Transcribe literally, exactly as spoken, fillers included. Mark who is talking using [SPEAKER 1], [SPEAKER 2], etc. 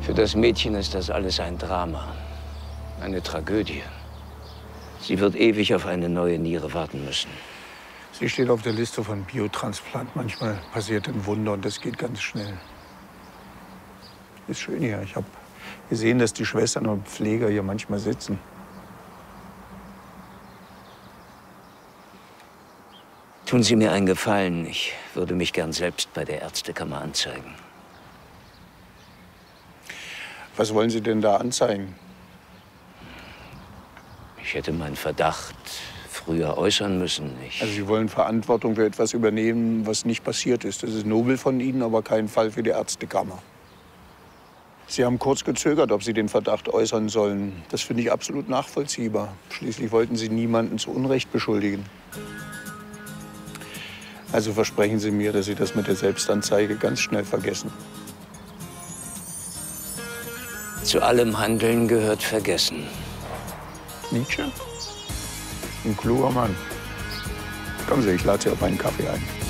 [SPEAKER 1] Für das Mädchen ist das alles ein Drama, eine Tragödie. Sie wird ewig auf eine neue Niere warten müssen.
[SPEAKER 2] Sie steht auf der Liste von Biotransplant. Manchmal passiert ein Wunder und das geht ganz schnell. Ist schön hier. Ich habe gesehen, dass die Schwestern und Pfleger hier manchmal sitzen.
[SPEAKER 1] Tun Sie mir einen Gefallen. Ich würde mich gern selbst bei der Ärztekammer anzeigen.
[SPEAKER 2] Was wollen Sie denn da anzeigen?
[SPEAKER 1] Ich hätte meinen Verdacht früher äußern müssen. Ich
[SPEAKER 2] Also Sie wollen Verantwortung für etwas übernehmen, was nicht passiert ist. Das ist nobel von Ihnen, aber kein Fall für die Ärztekammer. Sie haben kurz gezögert, ob Sie den Verdacht äußern sollen. Das finde ich absolut nachvollziehbar. Schließlich wollten Sie niemanden zu Unrecht beschuldigen. Also versprechen Sie mir, dass Sie das mit der Selbstanzeige ganz schnell vergessen.
[SPEAKER 1] Zu allem Handeln gehört Vergessen.
[SPEAKER 2] Nietzsche? Ein kluger Mann. Kommen Sie, ich lade Sie auf einen Kaffee ein.